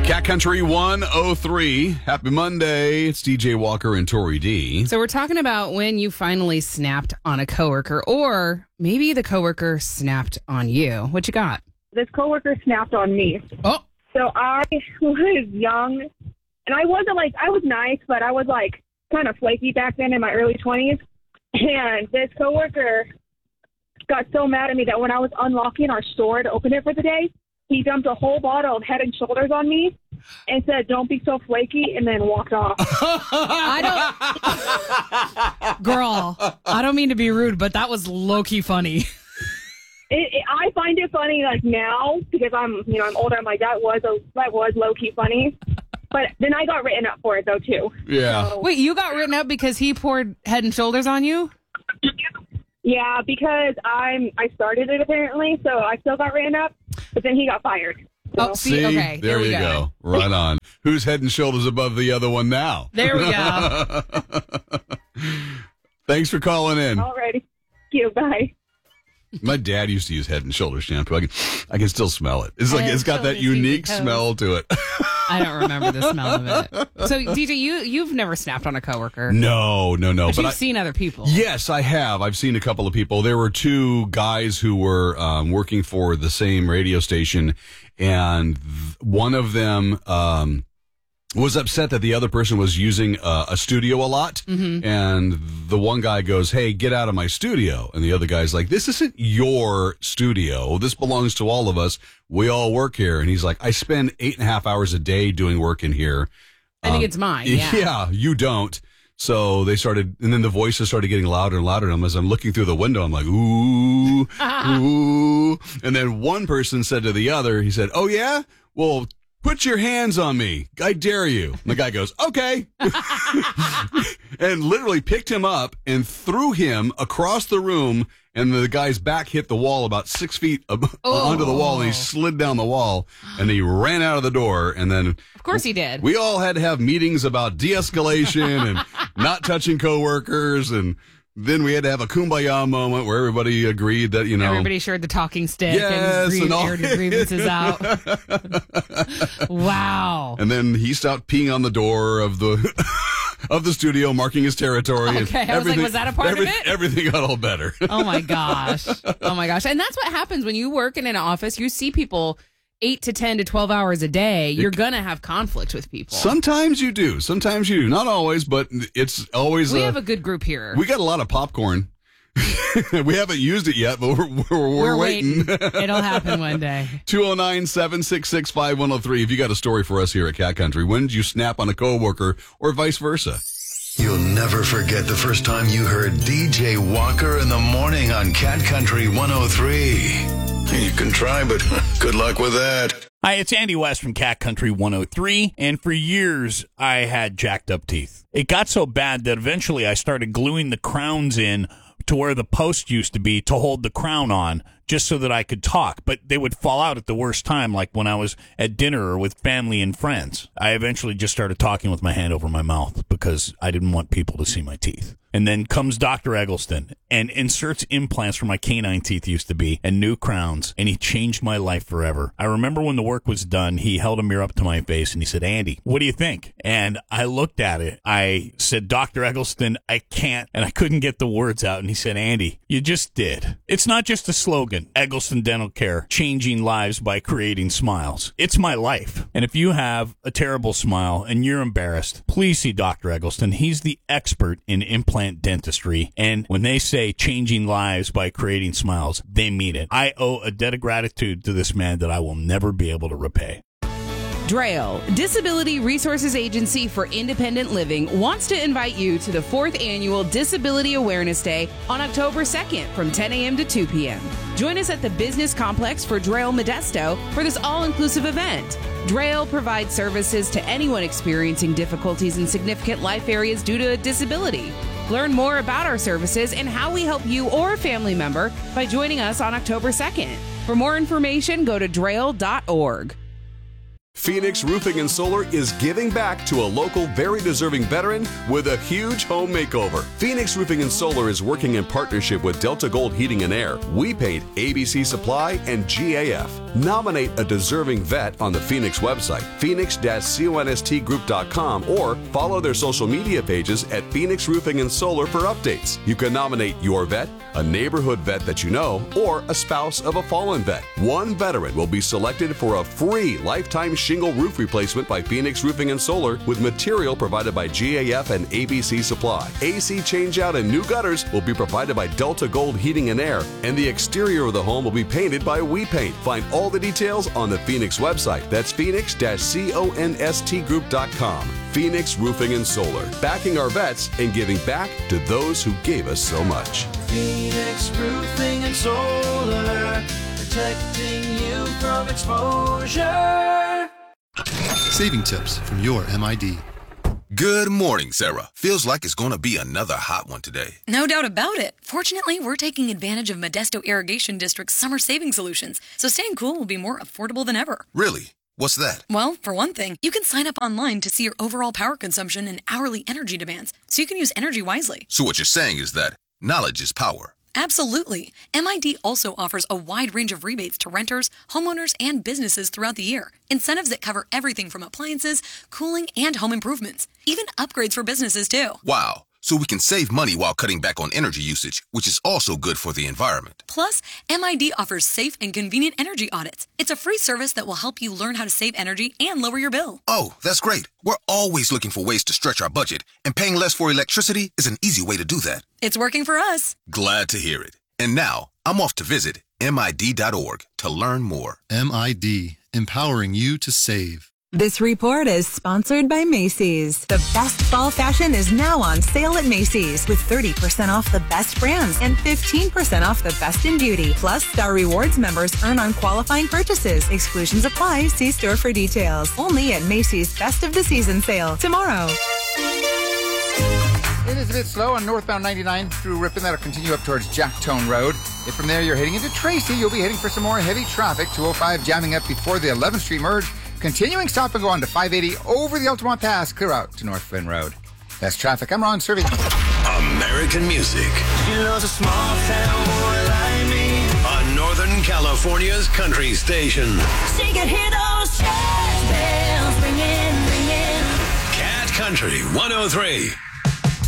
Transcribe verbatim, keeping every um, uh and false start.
Cat Country one oh three. Happy Monday. It's D J Walker and Tori D. So we're talking about when you finally snapped on a coworker, or maybe the coworker snapped on you. What you got? This coworker snapped on me. Oh. So I was young, and I wasn't like, I was nice, but I was like kind of flaky back then in my early twenties. And this coworker got so mad at me that when I was unlocking our store to open it for the day, he dumped a whole bottle of Head and Shoulders on me and said, "Don't be so flaky," and then walked off. I don't, girl, I don't mean to be rude, but that was low-key funny. It, it, I find it funny like now because I'm, you know, I'm older. I'm like, that was a, that was low-key funny. But then I got written up for it though too. Yeah. So, Wait, you got written up because he poured Head and Shoulders on you? yeah, because I'm I started it apparently, so I still got written up. But then he got fired. So. Oh, see, See, okay, there, there we you go. go. Right on. Who's head and shoulders above the other one now? There we go. Thanks for calling in. Alrighty. Thank you. Bye. My dad used to use Head and Shoulders shampoo. I can, I can still smell it. It's like Head it's got that Shoulders, unique toes. smell to it. I don't remember the smell of it. So, D J, you, you've never snapped on a coworker. No, no, no. But you've I, seen other people. Yes, I have. I've seen a couple of people. There were two guys who were um, working for the same radio station, and th- one of them um, was upset that the other person was using uh, a studio a lot. Mm-hmm. And the one guy goes, "Hey, get out of my studio." And the other guy's like, "This isn't your studio. This belongs to all of us. We all work here." And he's like, "I spend eight and a half hours a day doing work in here. I think Um, it's mine. Yeah. Yeah, you don't." So they started, and then the voices started getting louder and louder. And as I'm looking through the window, I'm like, ooh, ooh. And then one person said to the other, he said, "Oh, yeah? Well, put your hands on me. I dare you." And the guy goes, "Okay." And literally picked him up and threw him across the room. And the guy's back hit the wall about six feet ab- Oh. onto the wall. And he slid down the wall and he ran out of the door. And then Of course he did. we all had to have meetings about de-escalation and not touching coworkers, and then we had to have a kumbaya moment where everybody agreed that, you know, Everybody shared the talking stick Yes, and, re- and all- aired your grievances out. Wow. and then he stopped peeing on the door of the of the studio, marking his territory. and Okay, I was like, everything- was that a part of every- it? Everything got all better. Oh my gosh. Oh my gosh. And that's what happens when you work in an office. You see people eight to ten to twelve hours a day. You're going to have conflict with people. Sometimes you do. Sometimes you do. Not always, but it's always. we uh, have a good group here. we got a lot of popcorn. We haven't used it yet, but we're, we're, we're, We're waiting. It'll happen one day. two oh nine, seven six six, five one oh three. If you got a story for us here at Cat Country, when did you snap on a coworker or vice versa? You'll never forget the first time you heard D J Walker in the morning on Cat Country one oh three. You can try, but good luck with that. Hi, it's Andy West from Cat Country one oh three, and for years I had jacked up teeth. It got so bad that eventually I started gluing the crowns in to where the post used to be to hold the crown on, just so that I could talk, but they would fall out at the worst time, like when I was at dinner or with family and friends. I eventually just started talking with my hand over my mouth because I didn't want people to see my teeth. And then comes Doctor Eggleston and inserts implants where my canine teeth used to be and new crowns, and he changed my life forever. I remember when the work was done, he held a mirror up to my face and he said, "Andy, what do you think?" And I looked at it. I said, "Doctor Eggleston, I can't." And I couldn't get the words out. And he said, "Andy, you just did." It's not just a slogan, Eggleston Dental Care, changing lives by creating smiles. It's my life. And if you have a terrible smile and you're embarrassed, please see Doctor Eggleston. He's the expert in implant dentistry, and when they say changing lives by creating smiles, they mean it. I owe a debt of gratitude to this man that I will never be able to repay. DRAIL, Disability Resources Agency for Independent Living, wants to invite you to the fourth annual Disability Awareness Day on October second from ten a.m. to two p.m. Join us at the Business Complex for DRAIL Modesto for this all-inclusive event. DRAIL provides services to anyone experiencing difficulties in significant life areas due to a disability. Learn more about our services and how we help you or a family member by joining us on October second. For more information, go to drail dot org. Phoenix Roofing and Solar is giving back to a local, very deserving veteran with a huge home makeover. Phoenix Roofing and Solar is working in partnership with Delta Gold Heating and Air, We Paint, A B C Supply, and G A F. Nominate a deserving vet on the Phoenix website, phoenix dash const group dot com, or follow their social media pages at Phoenix Roofing and Solar for updates. You can nominate your vet, a neighborhood vet that you know, or a spouse of a fallen vet. One veteran will be selected for a free lifetime shingle roof replacement by Phoenix Roofing and Solar with material provided by G A F and A B C Supply. A C changeout and new gutters will be provided by Delta Gold Heating and Air, and the exterior of the home will be painted by We Paint. Find all the details on the Phoenix website. That's phoenix dash const group dot com. Phoenix Roofing and Solar, backing our vets and giving back to those who gave us so much. Phoenix Roofing and Solar, protecting you from exposure. Saving tips from your M I D. Good morning, Sarah. Feels like it's going to be another hot one today. No doubt about it. Fortunately, we're taking advantage of Modesto Irrigation District's summer saving solutions, so staying cool will be more affordable than ever. Really? What's that? Well, for one thing, you can sign up online to see your overall power consumption and hourly energy demands, so you can use energy wisely. So what you're saying is that knowledge is power. Absolutely. M I D also offers a wide range of rebates to renters, homeowners, and businesses throughout the year. Incentives that cover everything from appliances, cooling, and home improvements. Even upgrades for businesses, too. Wow. So we can save money while cutting back on energy usage, which is also good for the environment. Plus, M I D offers safe and convenient energy audits. It's a free service that will help you learn how to save energy and lower your bill. Oh, that's great. We're always looking for ways to stretch our budget, and paying less for electricity is an easy way to do that. It's working for us. Glad to hear it. And now, I'm off to visit M I D dot org to learn more. M I D, empowering you to save. This report is sponsored by Macy's. The best fall fashion is now on sale at Macy's with thirty percent off the best brands and fifteen percent off the best in beauty. Plus, Star Rewards members earn on qualifying purchases. Exclusions apply. See store for details. Only at Macy's Best of the Season sale tomorrow. It is a bit slow on northbound ninety-nine through Ripon. That'll continue up towards Jacktone Road. If from there you're heading into Tracy, you'll be heading for some more heavy traffic. two oh five jamming up before the eleventh Street merge. Continuing stop and go on to five eighty over the Altamont Pass, clear out to North Flynn Road. That's traffic. I'm Ron Servey. American music. She loves a small town boy like me. On Northern California's country station. She can hear those church bells ringing, ringing. Cat Country one oh three.